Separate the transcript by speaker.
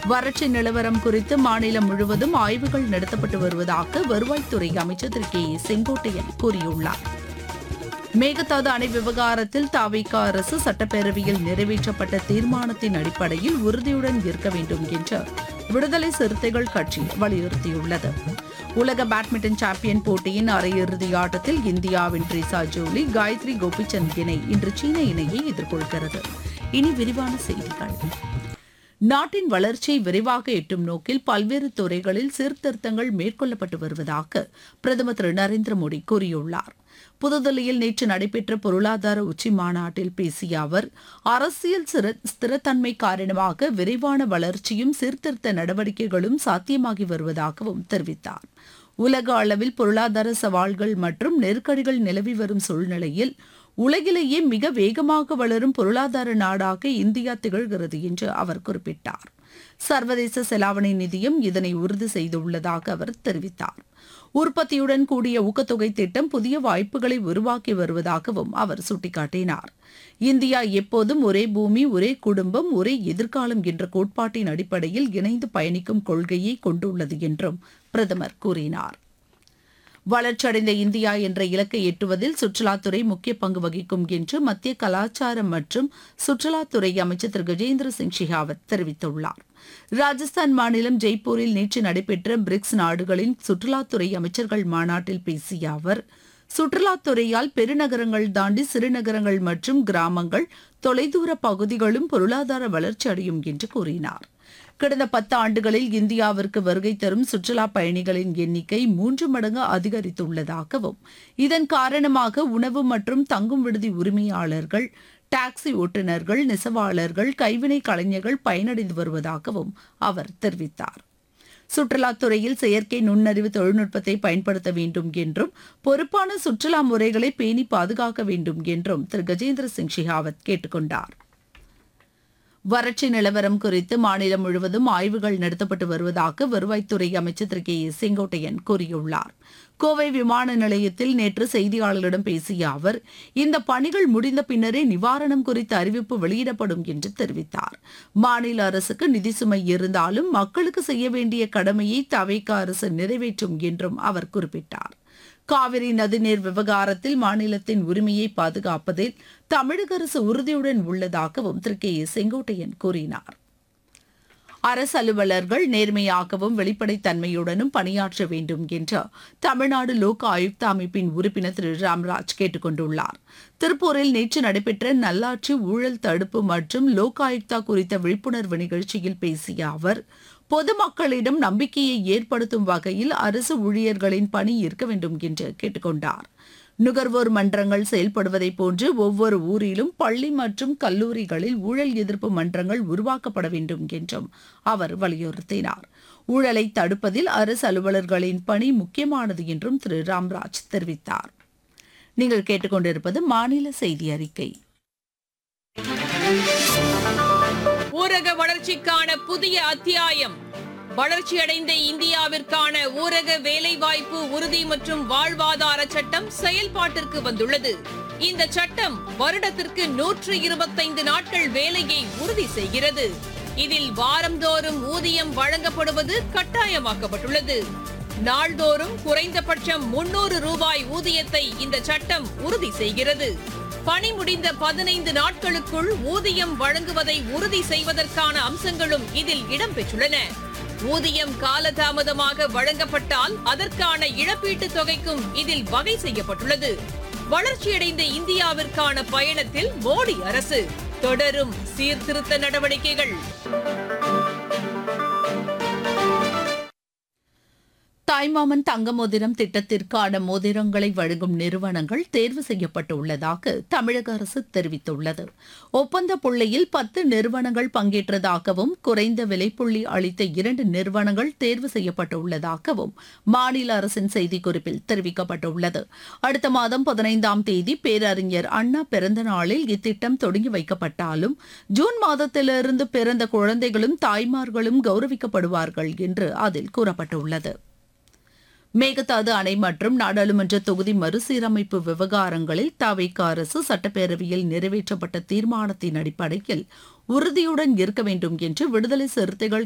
Speaker 1: வறட்சி நிலவரம் குறித்து மாநிலம் முழுவதும் ஆய்வுகள் நடத்தப்பட்டு வருவதாக வருவாய்த்துறை அமைச்சர் திரு கே ஏ செங்கோட்டையன் கூறியுள்ளார். மேகதாது அணை விவகாரத்தில் தவிக அரசு சட்டப்பேரவையில் நிறைவேற்றப்பட்ட தீர்மானத்தின் அடிப்படையில் உறுதியுடன் இருக்க வேண்டும் என்று விடுதலை சிறுத்தைகள் கட்சி வலியுறுத்தியுள்ளது. உலக பேட்மிண்டன் சாம்பியன் போட்டியின் அரையிறுதி ஆட்டத்தில் இந்தியாவின் ட்ரீசா ஜோலி, காயத்ரி கோபிசந்த் இணை இன்று சீன இணையை எதிர்கொள்கிறது. இனி விரிவான செய்திகள். நாட்டின் வளர்ச்சியை விரைவாக எட்டும் நோக்கில் பல்வேறு துறைகளில் சீர்திருத்தங்கள் மேற்கொள்ளப்பட்டு வருவதாக பிரதமர் திரு நரேந்திர மோடி கூறியுள்ளார். புதுதில்லியில் நேற்று நடைபெற்ற பொருளாதார உச்சி மாநாட்டில் பேசிய அவர், அரசியல் ஸ்திரத்தன்மை காரணமாக விரைவான வளர்ச்சியும் சீர்திருத்த நடவடிக்கைகளும் சாத்தியமாகி வருவதாகவும் தெரிவித்தார். உலக அளவில் பொருளாதார சவால்கள் மற்றும் நெருக்கடிகள் நிலவி வரும் சூழ்நிலையில் உலகிலேயே மிக வேகமாக வளரும் பொருளாதார நாடாக இந்தியா திகழ்கிறது என்று அவர் குறிப்பிட்டார். சர்வதேச செலாவணி நிதியம் இதனை உறுதி செய்துள்ளதாக அவர் தெரிவித்தார். உற்பத்தியுடன் கூடிய ஊக்கத்தொகை திட்டம் புதிய வாய்ப்புகளை உருவாக்கி வருவதாகவும் அவர் சுட்டிக்காட்டினார். இந்தியா எப்போதும் ஒரே பூமி, ஒரே குடும்பம், ஒரே எதிர்காலம் என்ற கோட்பாட்டின் அடிப்படையில் இணைந்து பயணிக்கும் கொள்கையை கொண்டுள்ளது என்றும் பிரதமர் கூறினார். வளர்ச்சியடைந்த இந்தியா என்ற இலக்கை எட்டுவதில் சுற்றுலாத்துறை முக்கிய பங்கு வகிக்கும் என்று மத்திய கலாச்சாரம் மற்றும் சுற்றுலாத்துறை அமைச்சர் திரு கஜேந்திர சிங் ஷெகாவத் தெரிவித்துள்ளார். ராஜஸ்தான் மாநிலம் ஜெய்ப்பூரில் நேற்று நடைபெற்ற பிரிக்ஸ் நாடுகளின் சுற்றுலாத்துறை அமைச்சர்கள் மாநாட்டில் பேசிய அவர், சுற்றுலாத்துறையால் பெருநகரங்கள் தாண்டி சிறுநகரங்கள் மற்றும் கிராமங்கள், தொலைதூர பகுதிகளும் பொருளாதார வளர்ச்சி அடையும் என்று கூறினார். கடந்த 10 ஆண்டுகளில் இந்தியாவிற்கு வருகை தரும் சுற்றுலா பயணிகளின் எண்ணிக்கை 3 மடங்கு அதிகரித்துள்ளதாகவும், இதன் காரணமாக உணவு மற்றும் தங்கும் விடுதி உரிமையாளர்கள், டாக்ஸி ஓட்டுநர்கள், நெசவாளர்கள், கைவினை கலைஞர்கள் பயனடைந்து வருவதாகவும் அவர் தெரிவித்தார். சுற்றுலாத்துறையில் செயற்கை நுண்ணறிவு தொழில்நுட்பத்தை பயன்படுத்த வேண்டும் என்றும், பொறுப்பான சுற்றுலா முறைகளை பேணி பாதுகாக்க வேண்டும் என்றும் திரு கஜேந்திர சிங் ஷெகாவத் கேட்டுக் கொண்டார். வறட்சி நிலவரம் குறித்து மாநிலம் முழுவதும் ஆய்வுகள் நடத்தப்பட்டு வருவதாக வருவாய்த்துறை அமைச்சர் திரு கே ஏ செங்கோட்டையன் கூறியுள்ளார். கோவை விமான நிலையத்தில் நேற்று செய்தியாளர்களிடம் பேசிய அவர், இந்த பணிகள் முடிந்த பின்னரே நிவாரணம் குறித்த அறிவிப்பு வெளியிடப்படும் என்று தெரிவித்தார். மாநில அரசுக்கு நிதி சுமை இருந்தாலும் மக்களுக்கு செய்ய வேண்டிய கடமையை தவிக அரசு நிறைவேற்றும் என்றும் அவர் குறிப்பிட்டார். காவிரி நதிநீர் விவகாரத்தில் மாநிலத்தின் உரிமையை பாதுகாப்பதில் தமிழக அரசு உறுதியுடன் உள்ளதாகவும் திரு கே ஏ செங்கோட்டையன் கூறினார். அரசு அலுவலர்கள் நேர்மையாகவும் வெளிப்படைத்தன்மையுடனும் பணியாற்ற வேண்டும் என்று தமிழ்நாடு லோக் ஆயுக்தா அமைப்பின் உறுப்பினர் திரு ராம்ராஜ் கேட்டுக் கொண்டுள்ளார். திருப்பூரில் நேற்று நடைபெற்ற நல்லாட்சி, ஊழல் தடுப்பு மற்றும் லோக் ஆயுக்தா குறித்த விழிப்புணர்வு நிகழ்ச்சியில் பேசிய அவர், பொதுமக்களிடம் நம்பிக்கையை ஏற்படுத்தும் வகையில் அரசு ஊழியர்களின் பணி இருக்க வேண்டும் என்று கேட்டுக்கொண்டார். நுகர்வோர் மன்றங்கள் செயல்படுவதை போன்று ஒவ்வொரு ஊரிலும் பள்ளி மற்றும் கல்லூரிகளில் ஊழல் எதிர்ப்பு மன்றங்கள் உருவாக்கப்பட வேண்டும் என்றும் அவர் வலியுறுத்தினார். ஊழலை தடுப்பதில் அரசு அலுவலர்களின் பணி முக்கியமானது என்றும் திரு ராம்ராஜ் தெரிவித்தார். நீங்கள் கேட்டுக்கொண்டிருப்பது மாநில செய்தி அறிக்கை.
Speaker 2: ஊரக வளர்ச்சிக்கான புதிய அத்தியாயம். வளர்ச்சியடைந்த இந்தியாவிற்கான ஊரக வேலைவாய்ப்பு உறுதி மற்றும் வாழ்வாதார சட்டம் செயல்பாட்டிற்கு வந்துள்ளது. இந்த சட்டம் வருடத்திற்கு 125 நாட்கள் வேலையை உறுதி செய்கிறது. இதில் வாரந்தோறும் ஊதியம் வழங்கப்படுவது கட்டாயமாக்கப்பட்டுள்ளது. நாள்தோறும் குறைந்தபட்சம் 300 ரூபாய் ஊதியத்தை இந்த சட்டம் உறுதி செய்கிறது. பணி முடிந்த 15 நாட்களுக்குள் ஊதியம் வழங்குவதை உறுதி செய்வதற்கான அம்சங்களும் இதில் இடம்பெற்றுள்ளன. ஊதியம் காலதாமதமாக வழங்கப்பட்டால் அதற்கான இழப்பீட்டுத் தொகைக்கும் இதில் வகை செய்யப்பட்டுள்ளது. வளர்ச்சியடைந்த இந்தியாவிற்கான பயணத்தில் மோடி அரசு தொடரும் சீர்திருத்த நடவடிக்கைகள்.
Speaker 1: தாய்மாமன் தங்க மோதிரம் திட்டத்திற்கான மோதிரங்களை வழங்கும் நிறுவனங்கள் தேர்வு செய்யப்பட்டுள்ளதாக தமிழக அரசு தெரிவித்துள்ளது. ஒப்பந்த புள்ளியில் 10 நிறுவனங்கள் பங்கேற்றதாகவும், குறைந்த விலைப்புள்ளி அளித்த 2 நிறுவனங்கள் தேர்வு செய்யப்பட்டுள்ளதாகவும் மாநில அரசின் செய்திக்குறிப்பில் தெரிவிக்கப்பட்டுள்ளது. அடுத்த மாதம் 15ஆம் தேதி பேரறிஞர் அண்ணா பிறந்த நாளில் இத்திட்டம் தொடங்கி வைக்கப்பட்டாலும், ஜூன் மாதத்திலிருந்து பிறந்த குழந்தைகளும் தாய்மார்களும் கௌரவிக்கப்படுவார்கள் என்று அதில் கூறப்பட்டுள்ளது. மேகதாது அணை மற்றும் நாடாளுமன்ற தொகுதி மறுசீரமைப்பு விவகாரங்களில் தவிக அரசு சட்டப்பேரவையில் நிறைவேற்றப்பட்ட தீர்மானத்தின் அடிப்படையில் உறுதியுடன் இருக்க வேண்டும் என்று விடுதலை சிறுத்தைகள்